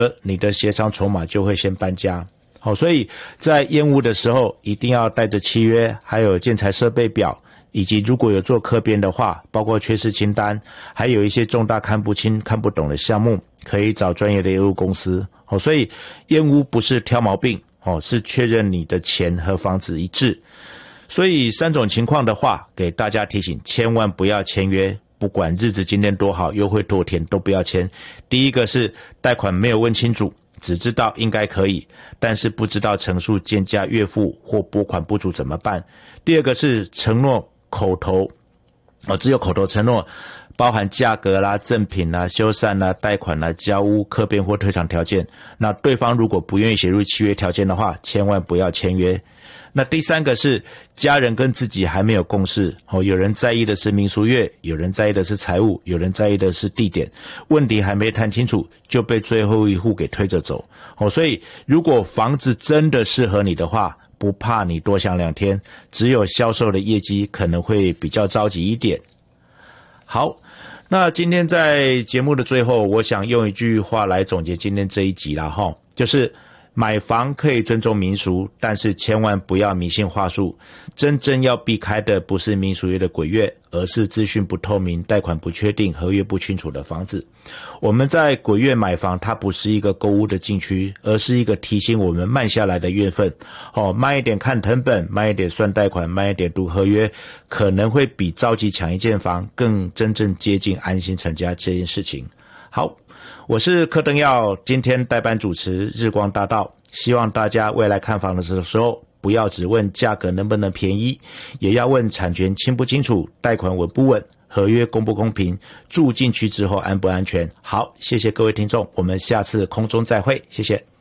你的协商筹码就会先搬家。好，所以在验屋的时候一定要带着契约，还有建材设备表，以及如果有做客编的话，包括缺失清单，还有一些重大看不清看不懂的项目，可以找专业的业务公司。好，所以验屋不是挑毛病，是确认你的钱和房子一致。所以3种情况的话，给大家提醒，千万不要签约，不管日子今天多好，优惠多甜，都不要签。第一个是贷款没有问清楚，只知道应该可以，但是不知道成数渐加月付或拨款不足怎么办。第二个是承诺口头，只有口头承诺，包含价格啦、赠品啦、修缮啦、贷款啦、交屋、客编或退场条件。那对方如果不愿意写入契约条件的话，千万不要签约。那第三个是家人跟自己还没有共识，有人在意的是民俗月，有人在意的是财务，有人在意的是地点，问题还没谈清楚就被最后一户给推着走。所以如果房子真的适合你的话，不怕你多想2天，只有销售的业绩可能会比较着急一点。好，那今天在节目的最后，我想用一句话来总结今天这一集啦，就是买房可以尊重民俗，但是千万不要迷信话术。真正要避开的不是民俗月的鬼月，而是资讯不透明、贷款不确定、合约不清楚的房子。我们在鬼月买房，它不是一个购物的禁区，而是一个提醒我们慢下来的月份。慢一点看誊本，慢一点算贷款，慢一点读合约，可能会比着急抢一间房更真正接近安心成家这件事情。好，我是柯登耀，今天代班主持日光大道，希望大家未来看房的时候，不要只问价格能不能便宜，也要问产权清不清楚，贷款稳不稳，合约公不公平，住进去之后安不安全。好，谢谢各位听众，我们下次空中再会，谢谢。